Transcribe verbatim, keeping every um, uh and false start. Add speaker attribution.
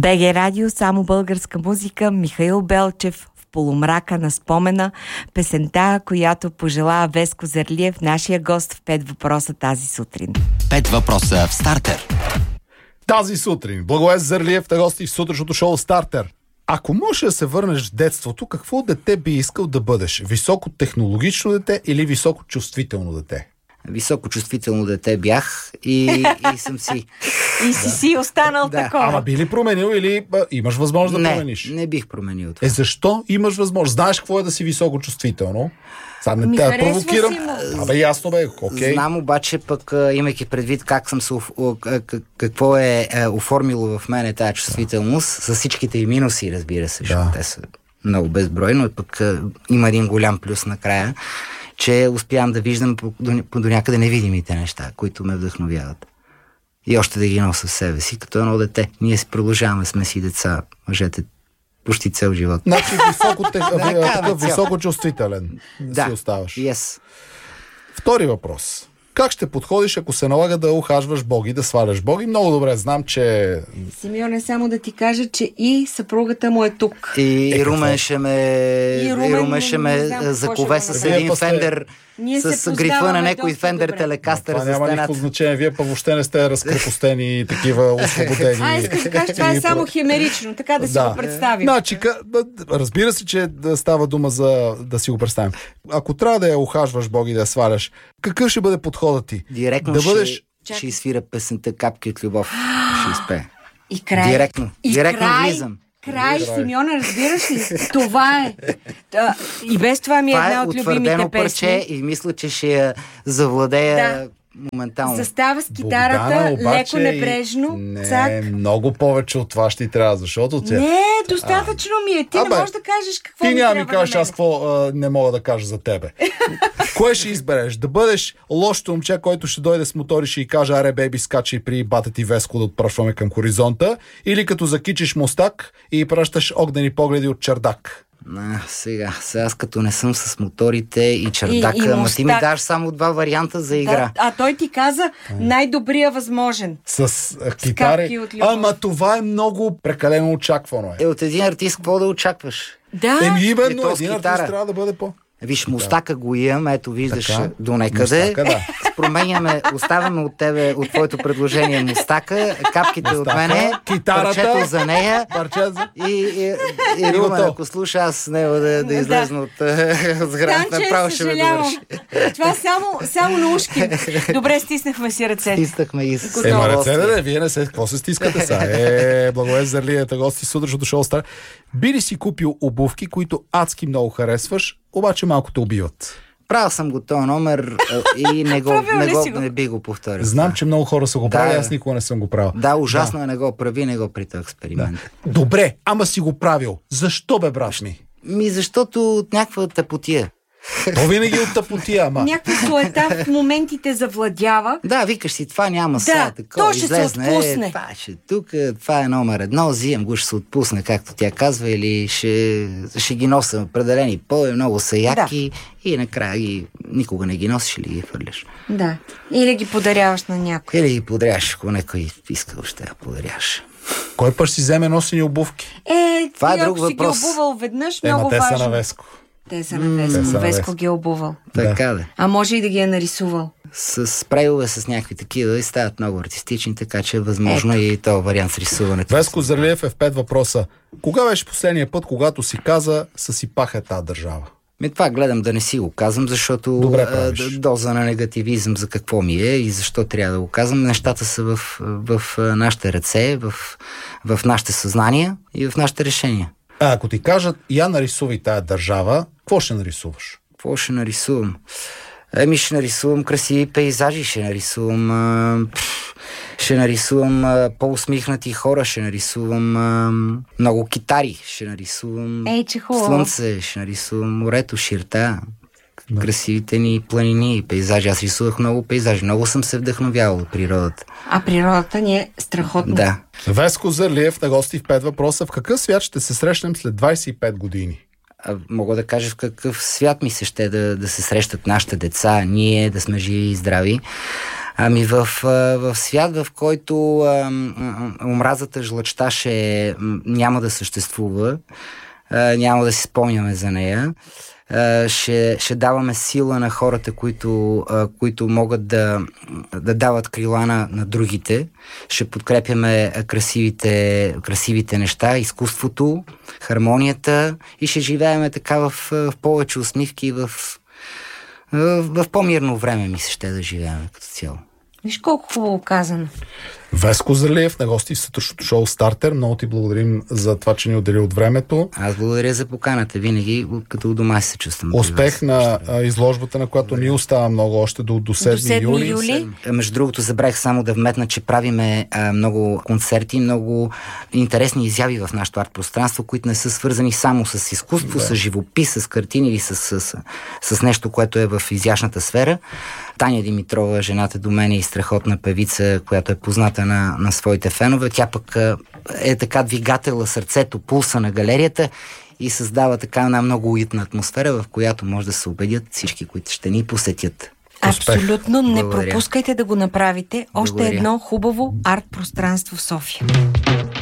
Speaker 1: БГ Радио, само българска музика, Михаил Белчев в полумрака на спомена, песента, която пожела Веско Зарлиев, нашия гост в Пет въпроса тази сутрин.
Speaker 2: Пет въпроса в Стартер.
Speaker 3: Тази сутрин Благовест Зарлиев на гости в сутрешното шоу Стартер. Ако можеш да се върнеш в детството, какво дете би искал да бъдеш? Високотехнологично дете или високочувствително дете?
Speaker 4: Високочувствително дете бях и, и съм си.
Speaker 1: И си си останал
Speaker 4: Да.
Speaker 1: такова.
Speaker 3: Ама би ли променил или а, имаш възможност да
Speaker 4: Не,
Speaker 3: промениш?
Speaker 4: не бих променил това.
Speaker 3: Е, защо имаш възможност? Знаеш какво е да си високочувствително? Сега не
Speaker 1: Ми
Speaker 3: те
Speaker 1: харесва
Speaker 3: провокирам.
Speaker 1: си му.
Speaker 3: Абе, ясно бе, окей.
Speaker 4: Знам обаче пък, а, имайки предвид как съм се, оф- о- к- к- какво е, е оформило в мене тази чувствителност, с всичките и минуси, разбира се, защото
Speaker 3: Да.
Speaker 4: те са много безброй, но пък а, има един голям плюс накрая, че успявам да виждам по, до, по, до някъде невидимите неща, които ме вдъхновяват. И още да ги нося в себе си, като едно дете. Ние си продължаваме, сме си деца, мъжете, почти цел живот.
Speaker 3: Значи високо, те,
Speaker 4: Да,
Speaker 3: такъв
Speaker 4: цял.
Speaker 3: високочувствителен
Speaker 4: Да,
Speaker 3: си оставаш.
Speaker 4: yes.
Speaker 3: Втори въпрос. Как ще подходиш, ако се налага да ухажваш боги, да сваляш боги? Много добре знам, че...
Speaker 1: Симеоне, само да ти кажа, че и съпругата му е тук.
Speaker 4: И,
Speaker 3: Е,
Speaker 4: и Румен ще ме,
Speaker 1: И
Speaker 4: и
Speaker 1: Румен
Speaker 4: Румен ще ме
Speaker 1: не знам какво
Speaker 4: закове
Speaker 1: ще
Speaker 4: с
Speaker 3: го
Speaker 4: един
Speaker 3: направи.
Speaker 4: фендер,
Speaker 1: Ние се
Speaker 4: с грифа на
Speaker 1: познаваме
Speaker 4: някой
Speaker 1: доста
Speaker 4: фендер
Speaker 1: добре.
Speaker 4: телекастър
Speaker 3: Това
Speaker 4: за
Speaker 3: няма никакво
Speaker 4: стената.
Speaker 3: значение. Вие па въобще не сте разкрепостени и такива освободени.
Speaker 1: А, искаш да кажеш, това е
Speaker 3: И
Speaker 1: само
Speaker 3: про-
Speaker 1: химерично, така да си
Speaker 3: Да.
Speaker 1: го представим.
Speaker 3: Значи, ка- да, разбира се, че да става дума за да си го представим. Ако трябва да я ухажваш боги, да я сваляш, какъв ще бъде подходът ти?
Speaker 4: Директно
Speaker 3: да
Speaker 4: ще,
Speaker 3: бъдеш...
Speaker 4: ще изсвира песента Капки от любов. Ще изпее.
Speaker 1: И край.
Speaker 4: Директно.
Speaker 1: И
Speaker 4: Директно
Speaker 1: край.
Speaker 4: влизам.
Speaker 1: Край,
Speaker 3: Край.
Speaker 1: Симеона, разбираш ли? Това е. Да, и без това ми е
Speaker 4: Това
Speaker 1: една
Speaker 4: е
Speaker 1: от любимите
Speaker 4: утвърдено
Speaker 1: песни.
Speaker 4: парче и мисля, че ще я завладея
Speaker 1: Да.
Speaker 4: моментално.
Speaker 1: Застава с китарата,
Speaker 3: Богдана, обаче,
Speaker 1: леко небрежно,
Speaker 3: не,
Speaker 1: цак.
Speaker 3: много повече от това ще ти трябва, защото тя...
Speaker 1: Не, достатъчно ми е. Ти
Speaker 3: Абе,
Speaker 1: не можеш да кажеш какво
Speaker 3: Ти
Speaker 1: ми
Speaker 3: няма ми
Speaker 1: трябва
Speaker 3: кажеш
Speaker 1: на
Speaker 3: аз
Speaker 1: мен.
Speaker 3: какво а, не мога да кажа за тебе. Кое ще избереш? Да бъдеш лошото момче, който ще дойде с мотор и ще й каже: аре, бейби, скачи при бата ти Веско да отпрашваме към хоризонта, или като закичиш мустак и пращаш огнени погледи от чердак?
Speaker 4: А, сега, сега аз като не съм с моторите и чердака,
Speaker 1: И- и
Speaker 4: ама ти ми
Speaker 1: мустак.
Speaker 4: даш само два варианта за игра.
Speaker 1: Да, а той ти каза най-добрия възможен.
Speaker 3: С а, китари.
Speaker 1: капки от любов.
Speaker 3: Ама това е много прекалено очаквано. Е.
Speaker 4: Е, от един артист какво да очакваш?
Speaker 1: Да,
Speaker 3: Еми
Speaker 4: и
Speaker 3: именно,
Speaker 4: то с
Speaker 3: един
Speaker 4: китара.
Speaker 3: артист трябва да бъде по...
Speaker 4: Виж, мустака го имам, ето виждаш
Speaker 3: Така.
Speaker 4: до некъде.
Speaker 3: Мустака, да.
Speaker 4: Променяме, оставяме от тебе, от твоето предложение мустака, капките от
Speaker 3: Мустака,
Speaker 4: мене,
Speaker 3: китарата.
Speaker 4: парчето за нея
Speaker 3: Парче за...
Speaker 4: и, и, и,
Speaker 3: И
Speaker 4: Румен,
Speaker 3: готово.
Speaker 4: ако слуша, аз него да, да излезна от, от сградата,
Speaker 1: Танче,
Speaker 4: направо ще ме
Speaker 1: съжалявам.
Speaker 4: довърши.
Speaker 1: Това само, само на ушки. Добре, стиснахме си ръцете.
Speaker 4: Стиснахме ги с
Speaker 1: Готово.
Speaker 3: Ема
Speaker 4: удоволствие.
Speaker 3: ръце, да, вие не се, какво се стискате сега? Е, Благовест Зарлиев, гости сутрешното шоу Стар. Би ли си купил обувки, които адски много харесваш, обаче малко те убиват?
Speaker 4: Правил съм го този номер а, и не, го,
Speaker 1: Правил
Speaker 4: не,
Speaker 1: ли
Speaker 4: го,
Speaker 1: си го?
Speaker 4: не би го повторил.
Speaker 3: Знам, че много хора са го
Speaker 4: Да,
Speaker 3: правили,
Speaker 4: да.
Speaker 3: аз никога не съм го правил.
Speaker 4: Да, ужасно е, не го прави, не го при този експеримент.
Speaker 3: Добре, ама си го правил. Защо бе, брат ми?
Speaker 4: Ми защото от някаква тъпотия.
Speaker 3: То винаги от тъпотия, ама.
Speaker 1: Някаква суета в моментите завладява.
Speaker 4: Да, викаш си, това няма
Speaker 1: Да,
Speaker 4: сега такова,
Speaker 1: то ще се
Speaker 4: излезне,
Speaker 1: отпусне.
Speaker 4: е, това ще тук, това е номер едно, взимам го, ще се отпусне, както тя казва, или ще, ще ги нося определени по много са яки и накрая ги, никога не ги носиш или ги хвърляш.
Speaker 1: Да. Или ги подаряваш на някой.
Speaker 4: Или ги подаряваш, ако някой иска още да подаряваш.
Speaker 3: Кой път ще си вземе носени обувки?
Speaker 1: Е,
Speaker 4: Това е
Speaker 1: ти
Speaker 4: друг
Speaker 1: ако си
Speaker 4: въпрос.
Speaker 1: ги обувал веднъж,
Speaker 3: Ема
Speaker 1: много
Speaker 3: те
Speaker 1: важно.
Speaker 3: са на Веско.
Speaker 1: Те са на Веско.
Speaker 3: Те са на
Speaker 1: Веско
Speaker 3: Веско.
Speaker 1: ги е обувал.
Speaker 4: Така да.
Speaker 1: А може и да ги е нарисувал.
Speaker 4: С спрейове, с някакви такива и стават много артистични, така че е възможно и този вариант с рисуването.
Speaker 3: Веско Зарлиев е в пет въпроса. Кога беше последния път, когато си каза, съсипаха тази държава?
Speaker 4: Ми това гледам да не си го казвам, защото
Speaker 3: Добре
Speaker 4: а,
Speaker 3: правиш.
Speaker 4: д- доза на негативизъм за какво ми е и защо трябва да го казвам. Нещата са в, в, в нашите ръце, в, в нашите съзнания и в нашите решения.
Speaker 3: А ако ти кажат, я нарисувай тая държава, какво ще нарисуваш?
Speaker 4: Какво ще нарисувам? Еми ще нарисувам красиви пейзажи, ще нарисувам а, пф, ще нарисувам а, по-усмихнати хора, ще нарисувам а, много китари, ще нарисувам
Speaker 1: Ей, че хубаво.
Speaker 4: слънце, ще нарисувам морето, ширта, красивите ни планини и пейзажи. Аз рисувах много пейзажи, много съм се вдъхновявал от природата.
Speaker 1: А природата ни е страхотна.
Speaker 4: Да.
Speaker 3: Веско Зарлиев на гости в пет въпроса. В какъв свят ще се срещнем след двайсет и пет години?
Speaker 4: А, мога да кажа в какъв свят ми се ще да, да се срещат нашите деца, ние да сме живи и здрави. Ами в, в свят, в който а, омразата, жлъчта ще няма да съществува, а, няма да си спомняме за нея, а, ще, ще даваме сила на хората, които, а, които могат да, да дават крила на, на другите, ще подкрепяме красивите, красивите неща, изкуството, хармонията и ще живееме така в, в повече усмивки и в В, в по-мирно време ми се ще да живеем като цяло.
Speaker 1: Виж колко хубаво казано.
Speaker 3: Веско Зерлиев на гости в сутрешното шоу Стартер. Много ти благодарим за това, че ни отдели от времето.
Speaker 4: Аз благодаря за поканата. Винаги като у дома се чувствам.
Speaker 3: Успех на а, изложбата, на която ни остава много още до, до седми юли.
Speaker 1: юли.
Speaker 4: Между другото, забравих само да вметна, че правиме а, много концерти, много интересни изяви в нашето арт-пространство, които не са свързани само с изкуство, да. с живопис, с картини или с, с, с, с нещо, което е в изящната сфера. Таня Димитрова, жената до мен, и страхотна певица, която е позната на, на своите фенове. Тя пък е така двигателя, сърцето, пулса на галерията и създава така една много уютна атмосфера, в която може да се убедят всички, които ще ни посетят.
Speaker 1: Абсолютно, не
Speaker 4: Благодаря.
Speaker 1: пропускайте да го направите. Още
Speaker 4: Благодаря.
Speaker 1: едно хубаво арт-пространство в София.